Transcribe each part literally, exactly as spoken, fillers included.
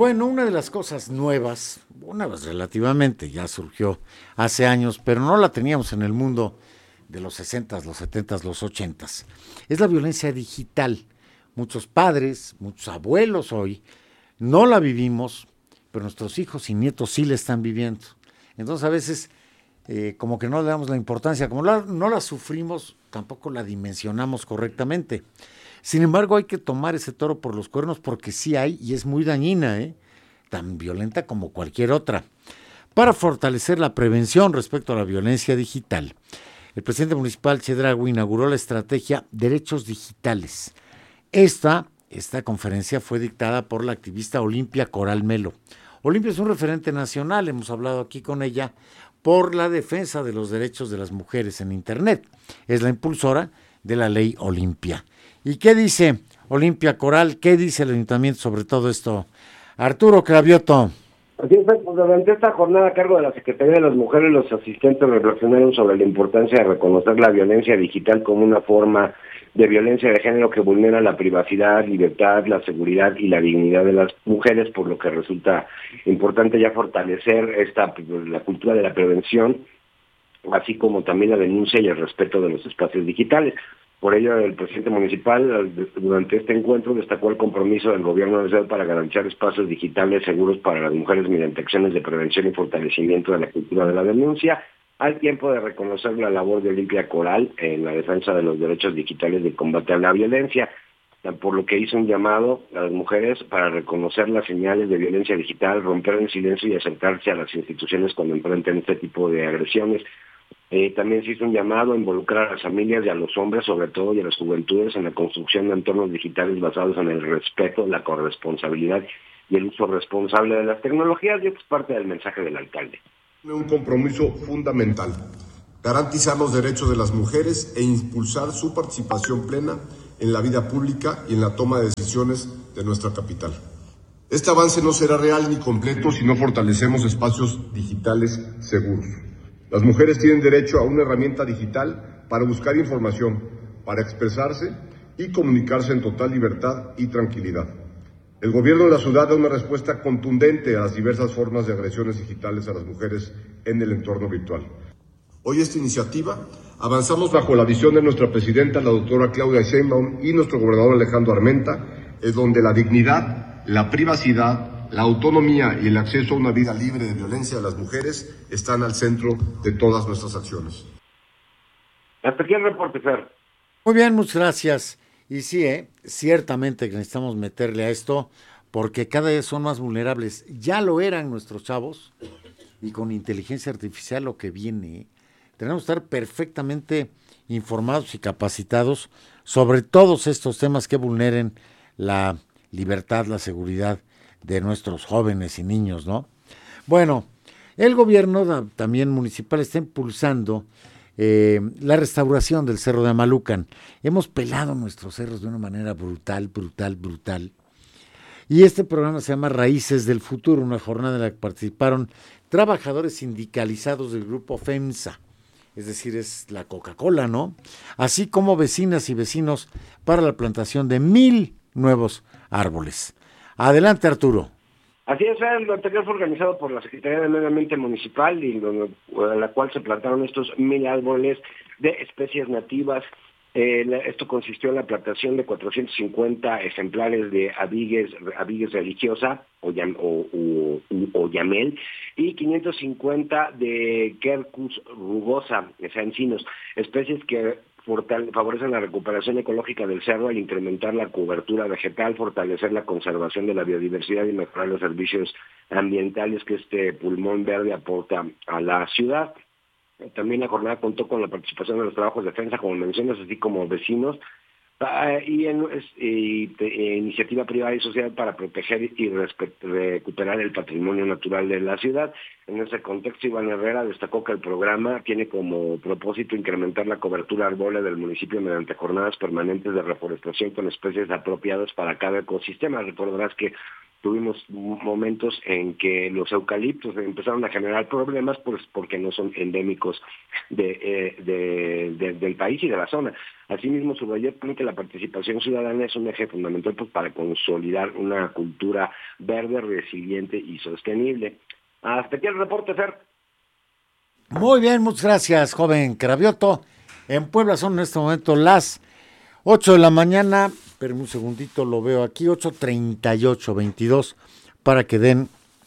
Bueno, una de las cosas nuevas, una vez relativamente, ya surgió hace años, pero no la teníamos en el mundo de los sesentas, los setentas, los ochentas, es la violencia digital. Muchos padres, muchos abuelos hoy no la vivimos, pero nuestros hijos y nietos sí la están viviendo. Entonces a veces eh, como que no le damos la importancia, como la, no la sufrimos, tampoco la dimensionamos correctamente. Sin embargo, hay que tomar ese toro por los cuernos porque sí hay y es muy dañina, ¿eh? Tan violenta como cualquier otra. Para fortalecer la prevención respecto a la violencia digital, el presidente municipal Chedraui inauguró la estrategia Derechos Digitales. Esta, esta conferencia fue dictada por la activista Olimpia Coral Melo. Olimpia es un referente nacional, hemos hablado aquí con ella, por la defensa de los derechos de las mujeres en Internet. Es la impulsora de la ley Olimpia. ¿Y qué dice Olimpia Coral? ¿Qué dice el ayuntamiento sobre todo esto? Arturo Cravioto. Así es, pues, durante esta jornada a cargo de la Secretaría de las Mujeres, los asistentes reflexionaron sobre la importancia de reconocer la violencia digital como una forma de violencia de género que vulnera la privacidad, libertad, la seguridad y la dignidad de las mujeres, por lo que resulta importante ya fortalecer esta la cultura de la prevención, así como también la denuncia y el respeto de los espacios digitales. Por ello, el presidente municipal, durante este encuentro, destacó el compromiso del gobierno de la ciudad para garantizar espacios digitales seguros para las mujeres mediante acciones de prevención y fortalecimiento de la cultura de la denuncia, al tiempo de reconocer la labor de Olimpia Coral en la defensa de los derechos digitales de combate a la violencia, por lo que hizo un llamado a las mujeres para reconocer las señales de violencia digital, romper el silencio y acercarse a las instituciones cuando enfrenten este tipo de agresiones. Eh, también se hizo un llamado a involucrar a las familias y a los hombres, sobre todo, y a las juventudes en la construcción de entornos digitales basados en el respeto, la corresponsabilidad y el uso responsable de las tecnologías, y esto es parte del mensaje del alcalde. Un compromiso fundamental, garantizar los derechos de las mujeres e impulsar su participación plena en la vida pública y en la toma de decisiones de nuestra capital. Este avance no será real ni completo si no fortalecemos espacios digitales seguros. Las mujeres tienen derecho a una herramienta digital para buscar información, para expresarse y comunicarse en total libertad y tranquilidad. El gobierno de la ciudad da una respuesta contundente a las diversas formas de agresiones digitales a las mujeres en el entorno virtual. Hoy esta iniciativa avanzamos bajo la visión de nuestra presidenta, la doctora Claudia Sheinbaum, y nuestro gobernador Alejandro Armenta, es donde la dignidad, la privacidad, la autonomía y el acceso a una vida libre de violencia de las mujeres están al centro de todas nuestras acciones. Hasta aquí el reporte, Fer. Muy bien, muchas gracias. Y sí, ¿eh? Ciertamente que necesitamos meterle a esto porque cada vez son más vulnerables. Ya lo eran nuestros chavos y con inteligencia artificial lo que viene. ¿eh? Tenemos que estar perfectamente informados y capacitados sobre todos estos temas que vulneren la libertad, la seguridad de nuestros jóvenes y niños, ¿no? Bueno, el gobierno da, también municipal está impulsando eh, la restauración del Cerro de Amalucan. Hemos pelado nuestros cerros de una manera brutal, brutal, brutal. Y este programa se llama Raíces del Futuro, una jornada en la que participaron trabajadores sindicalizados del grupo FEMSA, es decir, es la Coca-Cola, ¿no? Así como vecinas y vecinos para la plantación de mil nuevos árboles. Adelante, Arturo. Así es, lo anterior fue organizado por la Secretaría de Medio Ambiente Municipal, y donde, en la cual se plantaron estos mil árboles de especies nativas. Eh, esto consistió en la plantación de cuatrocientos cincuenta ejemplares de abigues, abigues religiosa o, o, o, o yamel, y quinientos cincuenta de Quercus rugosa, o sea, encinos, especies que favorecen la recuperación ecológica del cerro al incrementar la cobertura vegetal, fortalecer la conservación de la biodiversidad y mejorar los servicios ambientales que este pulmón verde aporta a la ciudad. También la jornada contó con la participación de los trabajos de defensa, como mencionas, así como vecinos, y, en, y de, iniciativa privada y social para proteger y respet, recuperar el patrimonio natural de la ciudad. En ese contexto, Iván Herrera destacó que el programa tiene como propósito incrementar la cobertura arbórea del municipio mediante jornadas permanentes de reforestación con especies apropiadas para cada ecosistema. Recordarás que tuvimos momentos en que los eucaliptos empezaron a generar problemas, pues porque no son endémicos de, eh, de, de, del país y de la zona. Asimismo, subrayó que la participación ciudadana es un eje fundamental pues, para consolidar una cultura verde, resiliente y sostenible. Hasta aquí el reporte, Fer. Muy bien, muchas gracias, joven Cravioto. En Puebla son en este momento las ocho de la mañana, pero un segundito lo veo aquí, ocho treinta y ocho, veintidós, para que den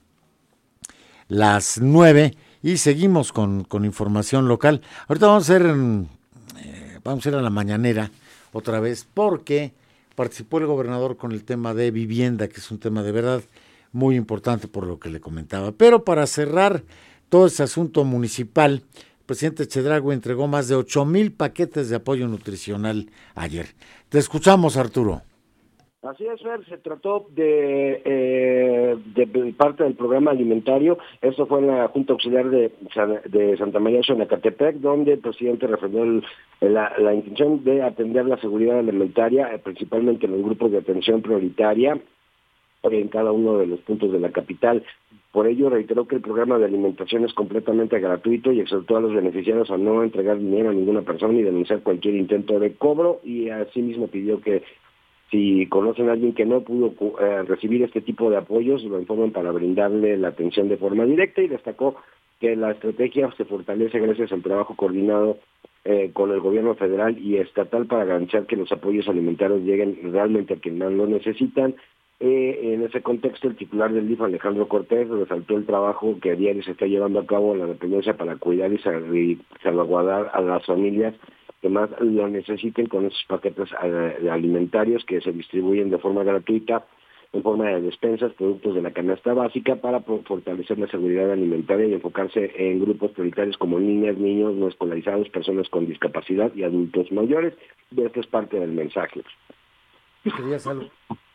las nueve y seguimos con, con información local. Ahorita vamos a hacer, eh, vamos a ir a la mañanera otra vez, porque participó el gobernador con el tema de vivienda, que es un tema de verdad muy importante por lo que le comentaba. Pero para cerrar todo ese asunto municipal, el presidente Chedraui entregó más de ocho mil paquetes de apoyo nutricional ayer. Te escuchamos, Arturo. Así es, Fer, se trató de, eh, de parte del programa alimentario. Esto fue en la Junta Auxiliar de, de Santa María Xonacatepec, donde el presidente refrendó el, la, la intención de atender la seguridad alimentaria, eh, principalmente en los grupos de atención prioritaria en cada uno de los puntos de la capital. Por ello, reiteró que el programa de alimentación es completamente gratuito y exhortó a los beneficiarios a no entregar dinero a ninguna persona y denunciar cualquier intento de cobro, y asimismo pidió que si conocen a alguien que no pudo eh, recibir este tipo de apoyos, lo informen para brindarle la atención de forma directa, y destacó que la estrategia se fortalece gracias al trabajo coordinado eh, con el gobierno federal y estatal para garantizar que los apoyos alimentarios lleguen realmente a quienes más lo necesitan. Eh, en ese contexto, el titular del D I F, Alejandro Cortés, resaltó el trabajo que a diario se está llevando a cabo en la dependencia para cuidar y salvaguardar a las familias que más lo necesiten con esos paquetes eh, alimentarios que se distribuyen de forma gratuita en forma de despensas, productos de la canasta básica, para fortalecer la seguridad alimentaria y enfocarse en grupos prioritarios como niñas, niños no escolarizados, personas con discapacidad y adultos mayores. Y esto es parte del mensaje. ¿Querías algo?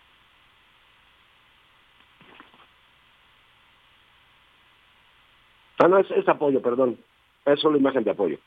Ah, no, es, es apoyo, perdón. Es solo imagen de apoyo.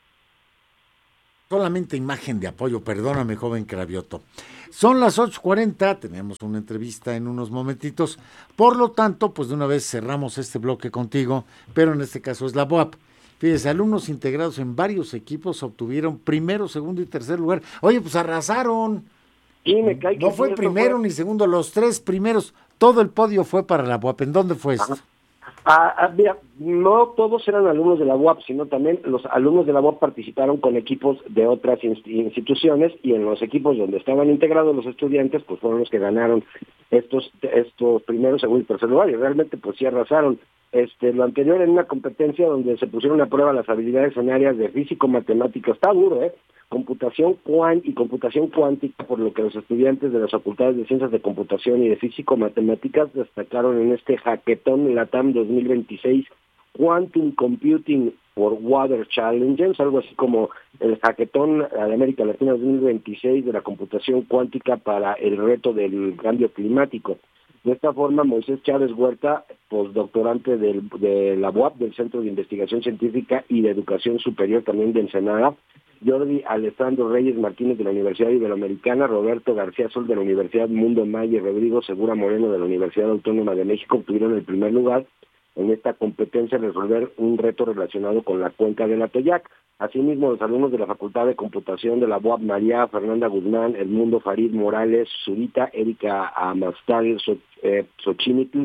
Solamente imagen de apoyo, perdóname, joven Cravioto. Son las ocho cuarenta, tenemos una entrevista en unos momentitos, por lo tanto, pues de una vez cerramos este bloque contigo, pero en este caso es la B U A P. Fíjese, alumnos integrados en varios equipos obtuvieron primero, segundo y tercer lugar. Oye, pues arrasaron. Y me cae que no fue sí, primero fue... ni segundo, los tres primeros, todo el podio fue para la B U A P. ¿En dónde fue esto? Ajá. Ah, ah, mira, no todos eran alumnos de la U A P, sino también los alumnos de la U A P participaron con equipos de otras instituciones, y en los equipos donde estaban integrados los estudiantes, pues fueron los que ganaron estos estos primeros, segundo y tercer lugar, y realmente pues sí arrasaron. Este, lo anterior en una competencia donde se pusieron a prueba las habilidades en áreas de físico, matemática, está duro, ¿eh? Computación cuán y computación cuántica, por lo que los estudiantes de las facultades de Ciencias de Computación y de Físico Matemáticas destacaron en este Hackathon LATAM dos mil veintiséis Quantum Computing for Water Challenges, algo así como el Hackathon de América Latina dos mil veintiséis de la computación cuántica para el reto del cambio climático. De esta forma, Moisés Chávez Huerta, postdoctorante del, de la U A P, del Centro de Investigación Científica y de Educación Superior también de Ensenada, Jordi Alessandro Reyes Martínez de la Universidad Iberoamericana, Roberto García Sol de la Universidad Mundo Maya y Rodrigo Segura Moreno de la Universidad Autónoma de México obtuvieron el primer lugar en esta competencia de resolver un reto relacionado con la cuenca del Atoyac. Asimismo, los alumnos de la Facultad de Computación de la U A P, María Fernanda Guzmán, Edmundo Farid Morales, Zurita, Erika Amastal Xochimitl,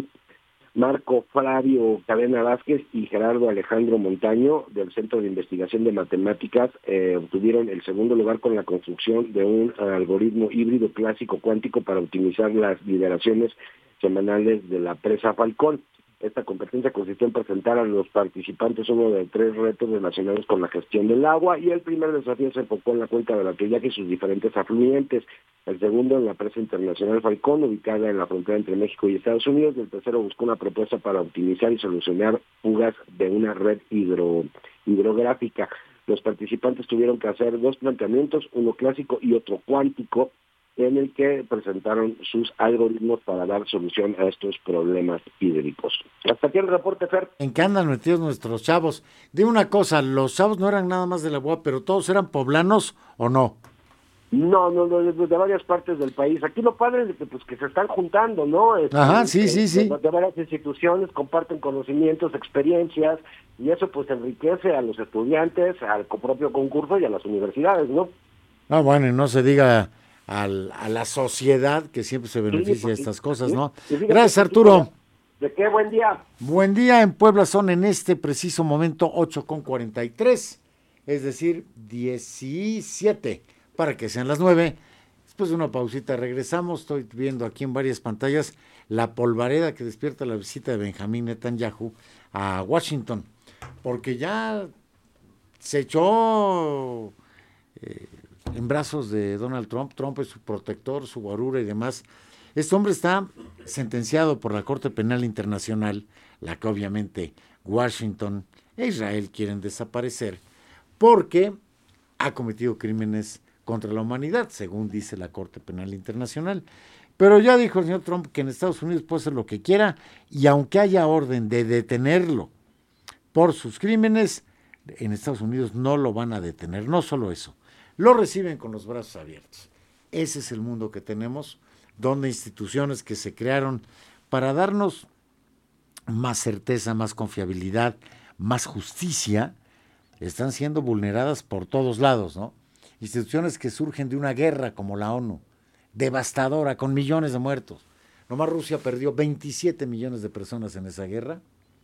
Marco Flavio Cadena Vázquez y Gerardo Alejandro Montaño del Centro de Investigación de Matemáticas eh, obtuvieron el segundo lugar con la construcción de un algoritmo híbrido clásico cuántico para optimizar las liberaciones semanales de la presa Falcón. Esta competencia consistió en presentar a los participantes uno de tres retos relacionados con la gestión del agua, y el primer desafío se enfocó en la cuenca del Atoyac y sus diferentes afluentes, el segundo en la presa internacional Falcón, ubicada en la frontera entre México y Estados Unidos, y el tercero buscó una propuesta para optimizar y solucionar fugas de una red hidro, hidrográfica. Los participantes tuvieron que hacer dos planteamientos, uno clásico y otro cuántico, en el que presentaron sus algoritmos para dar solución a estos problemas hídricos. Hasta aquí el reporte, Fer. ¿En qué andan metidos nuestros chavos? Dime una cosa, ¿los chavos no eran nada más de la U A P, pero todos eran poblanos o no? No, no, no, de, de varias partes del país. Aquí lo padre es que, pues, que se están juntando, ¿no? Este, Ajá, sí, de, sí, sí. De, de varias instituciones, comparten conocimientos, experiencias, y eso pues enriquece a los estudiantes, al propio concurso y a las universidades, ¿no? No, bueno, y no se diga al, a la sociedad que siempre se beneficia Sí, de estas cosas, sí, ¿no? sí, Gracias, Arturo. ¿De qué? Buen día. Buen día. En Puebla son en este preciso momento ocho con cuarenta y tres, es decir, diecisiete, para que sean las nueve. Después de una pausita regresamos. Estoy viendo aquí en varias pantallas la polvareda que despierta la visita de Benjamín Netanyahu a Washington, porque ya se echó eh, en brazos de Donald Trump. Trump es su protector, su guarura y demás. Este hombre está sentenciado por la Corte Penal Internacional, la que obviamente Washington e Israel quieren desaparecer, porque ha cometido crímenes contra la humanidad, según dice la Corte Penal Internacional. Pero ya dijo el señor Trump que en Estados Unidos puede hacer lo que quiera, y aunque haya orden de detenerlo por sus crímenes, en Estados Unidos no lo van a detener. No solo eso, lo reciben con los brazos abiertos. Ese es el mundo que tenemos, donde instituciones que se crearon para darnos más certeza, más confiabilidad, más justicia, están siendo vulneradas por todos lados, ¿no? Instituciones que surgen de una guerra como la ONU, devastadora, con millones de muertos. Nomás Rusia perdió veintisiete millones de personas en esa guerra,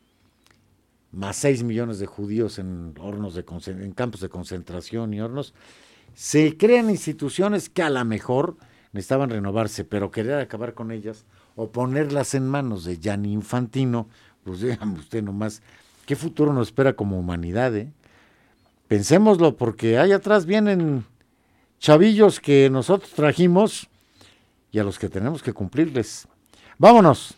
más seis millones de judíos en hornos de en campos de concentración y hornos. Se crean instituciones que a lo mejor necesitaban renovarse, pero querer acabar con ellas o ponerlas en manos de Gianni Infantino, pues dígame usted nomás, ¿qué futuro nos espera como humanidad, eh? Pensémoslo, porque ahí atrás vienen chavillos que nosotros trajimos y a los que tenemos que cumplirles. ¡Vámonos!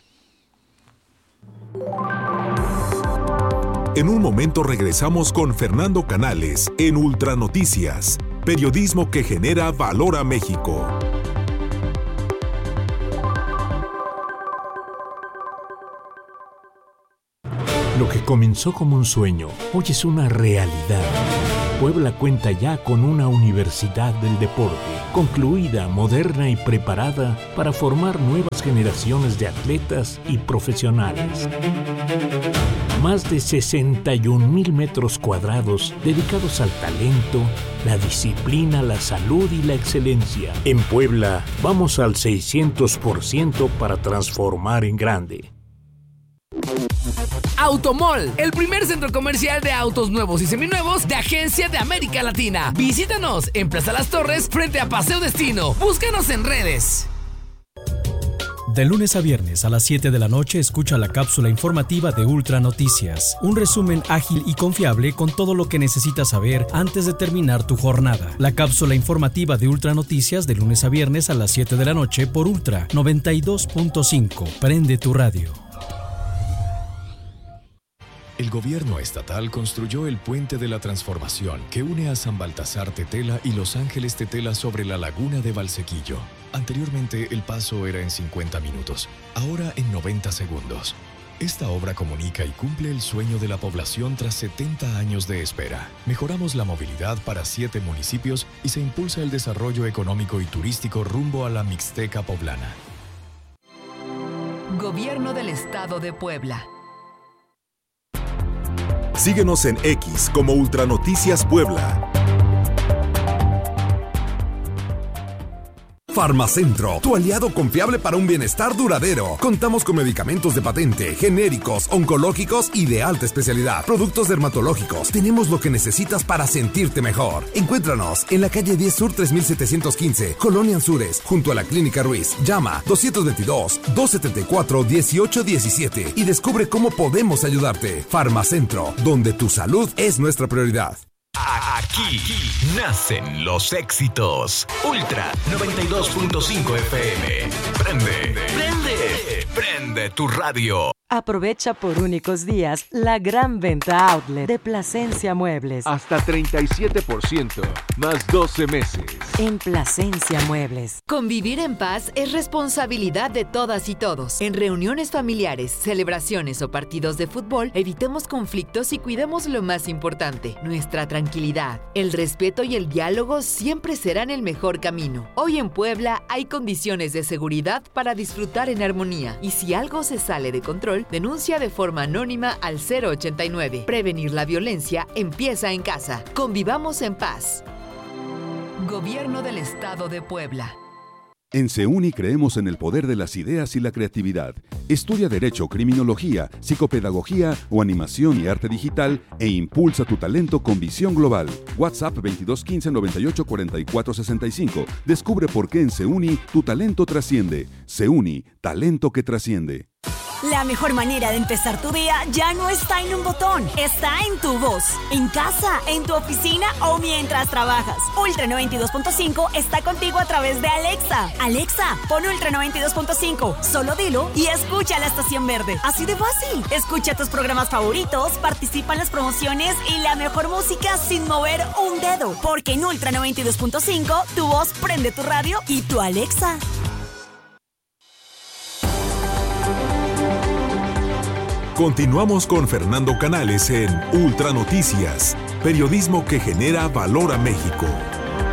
En un momento regresamos con Fernando Canales en Ultranoticias, periodismo que genera valor a México. Lo que comenzó como un sueño, hoy es una realidad. Puebla cuenta ya con una universidad del deporte, concluida, moderna y preparada para formar nuevas generaciones de atletas y profesionales. Más de sesenta y un mil metros cuadrados dedicados al talento, la disciplina, la salud y la excelencia. En Puebla, vamos al seiscientos por ciento para transformar en grande. Automall, el primer centro comercial de autos nuevos y seminuevos de Agencia de América Latina. Visítanos en Plaza Las Torres, frente a Paseo Destino. Búscanos en redes. De lunes a viernes a las siete de la noche escucha la cápsula informativa de Ultra Noticias. Un resumen ágil y confiable con todo lo que necesitas saber antes de terminar tu jornada. La cápsula informativa de Ultra Noticias de lunes a viernes a las siete de la noche por Ultra noventa y dos punto cinco. Prende tu radio. El gobierno estatal construyó el Puente de la Transformación que une a San Baltasar Tetela y Los Ángeles Tetela sobre la laguna de Valsequillo. Anteriormente el paso era en cincuenta minutos, ahora en noventa segundos. Esta obra comunica y cumple el sueño de la población tras setenta años de espera. Mejoramos la movilidad para siete municipios y se impulsa el desarrollo económico y turístico rumbo a la Mixteca poblana. Gobierno del Estado de Puebla. Síguenos en X como Ultranoticias Puebla. Farmacentro, tu aliado confiable para un bienestar duradero. Contamos con medicamentos de patente, genéricos, oncológicos y de alta especialidad. Productos dermatológicos. Tenemos lo que necesitas para sentirte mejor. Encuéntranos en la calle diez Sur tres mil setecientos quince, Colonia Anzures, junto a la Clínica Ruiz. Llama dos dos dos, dos siete cuatro, uno ocho uno siete y descubre cómo podemos ayudarte. Farmacentro, donde tu salud es nuestra prioridad. Aquí nacen los éxitos. Ultra noventa y dos punto cinco F M. Prende, prende, prende tu radio. Aprovecha por únicos días la gran venta outlet de Plasencia Muebles. Hasta treinta y siete por ciento, más doce meses. En Plasencia Muebles. Convivir en paz es responsabilidad de todas y todos. En reuniones familiares, celebraciones o partidos de fútbol, evitemos conflictos y cuidemos lo más importante, nuestra tranquilidad. El respeto y el diálogo siempre serán el mejor camino. Hoy en Puebla hay condiciones de seguridad para disfrutar en armonía. Y si algo se sale de control, denuncia de forma anónima al cero ochenta y nueve. Prevenir la violencia empieza en casa. Convivamos en paz. Gobierno del Estado de Puebla. En CEUNI creemos en el poder de las ideas y la creatividad. Estudia Derecho, Criminología, Psicopedagogía o Animación y Arte Digital e impulsa tu talento con visión global. WhatsApp veintidós quince noventa y ocho cuarenta y cuatro sesenta y cinco. Descubre por qué en CEUNI tu talento trasciende. CEUNI, talento que trasciende. La mejor manera de empezar tu día ya no está en un botón, está en tu voz. En casa, en tu oficina o mientras trabajas. Ultra noventa y dos punto cinco está contigo a través de Alexa. Alexa, pon Ultra noventa y dos punto cinco. Solo dilo y escucha la estación verde. Así de fácil. Escucha tus programas favoritos, participa en las promociones y la mejor música sin mover un dedo. Porque en Ultra noventa y dos punto cinco, tu voz prende tu radio y tu Alexa. Continuamos con Fernando Canales en Ultra Noticias, periodismo que genera valor a México.